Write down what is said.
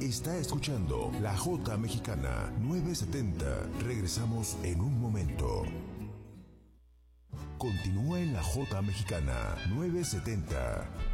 Está escuchando La Jota Mexicana 970. Regresamos en un momento. Continúa en La Jota Mexicana 970.